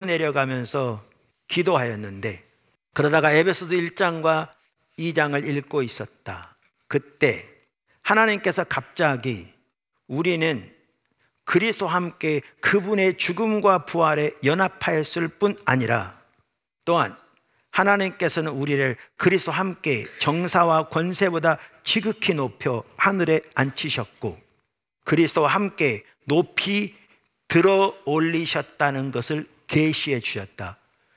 내려가면서 기도하였는데, 그러다가 에베소서 1장과 2장을 읽고 있었다. 그때 하나님께서 갑자기 우리는 그리스도와 함께 그분의 죽음과 부활에 연합하였을 뿐 아니라 또한 하나님께서는 우리를 그리스도와 함께 정사와 권세보다 지극히 높여 하늘에 앉히셨고 그리스도와 함께 높이 들어 올리셨다는 것을 계시해 주셨다.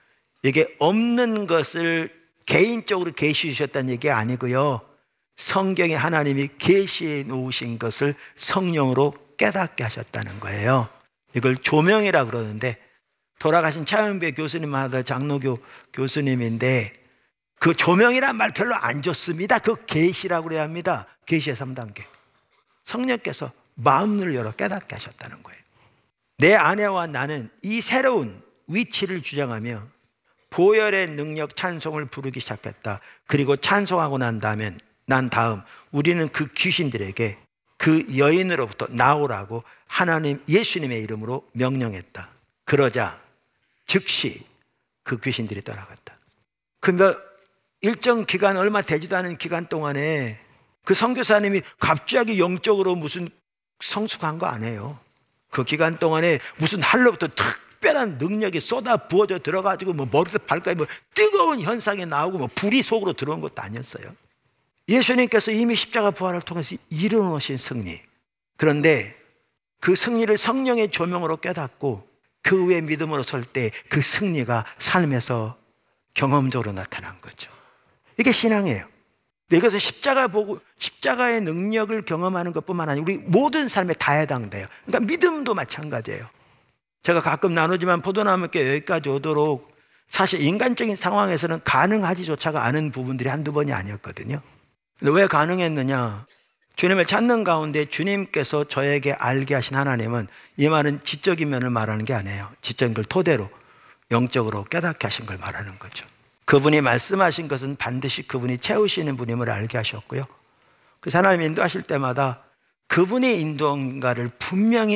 이게 없는 것을 개인적으로 계시해 주셨다는 얘기 아니고요, 성경에 하나님이 계시해 놓으신 것을 성령으로 깨닫게 하셨다는 거예요. 이걸 조명이라고 그러는데, 돌아가신 차영배 교수님 아들 장로교 교수님인데 그 조명이란 말 별로 안 좋습니다. 그 계시라고 그래야 합니다. 계시의 3단계. 성령께서 마음을 열어 깨닫게 하셨다는 거예요. 내 아내와 나는 이 새로운 위치를 주장하며 보혈의 능력 찬송을 부르기 시작했다. 그리고 찬송하고 난 다음 우리는 그 귀신들에게 그 여인으로부터 나오라고 하나님 예수님의 이름으로 명령했다. 그러자 즉시 그 귀신들이 떠나갔다. 그 일정 기간, 얼마 되지도 않은 기간 동안에 그 선교사님이 갑자기 영적으로 무슨 성숙한 거 아니에요. 그 기간 동안에 무슨 하늘로부터 특별한 능력이 쏟아 부어져 들어가지고 뭐 머리부터 발까지 뭐 뜨거운 현상이 나오고 뭐 불이 속으로 들어온 것도 아니었어요. 예수님께서 이미 십자가 부활을 통해서 이루어놓으신 승리. 그런데 그 승리를 성령의 조명으로 깨닫고 그 후에 믿음으로 설 때 그 승리가 삶에서 경험적으로 나타난 거죠. 이게 신앙이에요. 이것은 십자가의 능력을 경험하는 것뿐만 아니라 우리 모든 삶에 다 해당돼요. 그러니까 믿음도 마찬가지예요. 제가 가끔 나누지만 포도나무께 여기까지 오도록 사실 인간적인 상황에서는 가능하지조차가 않은 부분들이 한두 번이 아니었거든요. 근데 왜 가능했느냐? 주님을 찾는 가운데 주님께서 저에게 알게 하신 하나님은, 이 말은 지적인 면을 말하는 게 아니에요. 지적인 걸 토대로 영적으로 깨닫게 하신 걸 말하는 거죠. 그분이 말씀하신 것은 반드시 그분이 채우시는 분임을 알게 하셨고요. 그래서 하나님 인도하실 때마다 그분의 인도인가를 분명히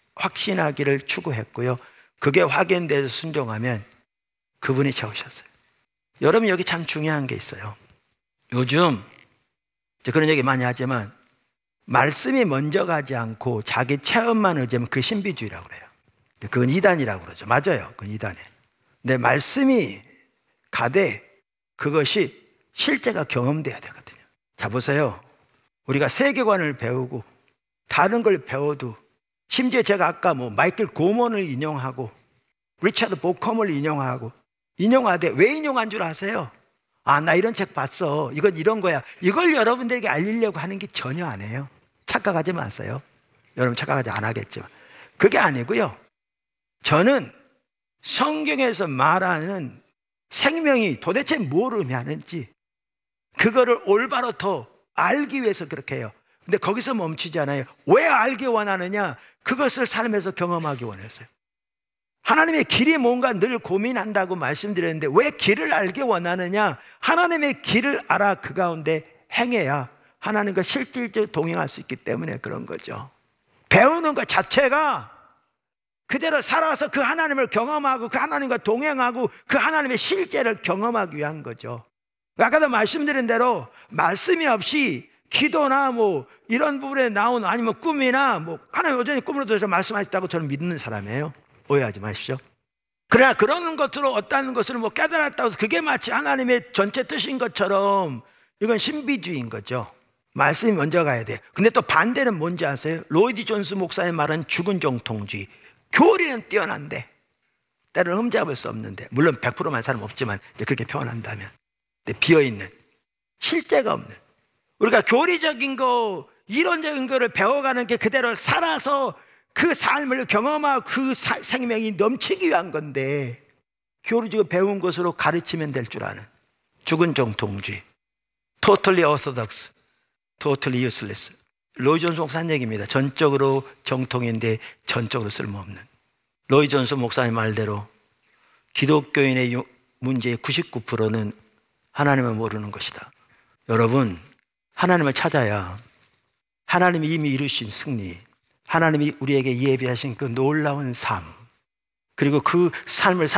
확신하기를 추구했고요. 그게 확인돼서 순종하면 그분이 채우셨어요. 여러분, 여기 참 중요한 게 있어요. 요즘 그런 얘기 많이 하지만 말씀이 먼저 가지 않고 자기 체험만 의지하면 그 신비주의라고 그래요. 그건 이단이라고 그러죠. 맞아요. 그건 이단이에요. 근데 말씀이 가되 그것이 실제가 경험돼야 되거든요. 자, 보세요. 우리가 세계관을 배우고 다른 걸 배워도, 심지어 제가 아까 마이클 고먼을 인용하고 리차드 보컴을 인용하되 왜 인용한 줄 아세요? 아, 나 이런 책 봤어. 이건 이런 거야. 이걸 여러분들에게 알리려고 하는 게 전혀 아니에요. 착각하지 마세요. 여러분 착각하지 안 하겠지만. 그게 아니고요. 저는 성경에서 말하는 생명이 도대체 뭘 의미하는지 그거를 올바로 더 알기 위해서 그렇게 해요. 근데 거기서 멈추지 않아요. 왜 알기 원하느냐? 그것을 삶에서 경험하기 원했어요. 하나님의 길이 뭔가 늘 고민한다고 말씀드렸는데 왜 길을 알기 원하느냐? 하나님의 길을 알아 그 가운데 행해야 하나님과 실질적으로 동행할 수 있기 때문에 그런 거죠. 배우는 것 자체가 그대로 살아서 그 하나님을 경험하고 그 하나님과 동행하고 그 하나님의 실제를 경험하기 위한 거죠. 아까도 말씀드린 대로 말씀이 없이 기도나 이런 부분에 나온, 아니면 꿈이나 하나님 여전히 꿈으로도 말씀하셨다고 저는 믿는 사람이에요. 오해하지 마십시오. 그러나 그런 것으로 어떤 것을 깨달았다고 해서 그게 마치 하나님의 전체 뜻인 것처럼 이건 신비주의인 거죠. 말씀이 먼저 가야 돼요. 근데 또 반대는 뭔지 아세요? 로이드 존스 목사의 말은 죽은 정통주의. 교리는 뛰어난데 때로는 흠잡을 수 없는데, 물론 100%만 사람 없지만 그렇게 표현한다면, 근데 비어있는, 실제가 없는, 우리가 교리적인 거, 이론적인 거를 배워가는 게 그대로 살아서 그 삶을 경험하고 그 생명이 넘치기 위한 건데, 교리적으로 배운 것으로 가르치면 될 줄 아는 죽은 정통주의, totally orthodox, totally useless. 로이 존스 목사님 얘기입니다. 전적으로 정통인데 전적으로 쓸모없는. 로이 존스 목사님 말대로 기독교인의 문제의 99%는 하나님을 모르는 것이다. 여러분, 하나님을 찾아야 하나님이 이미 이루신 승리, 하나님이 우리에게 예비하신 그 놀라운 삶, 그리고 그 삶을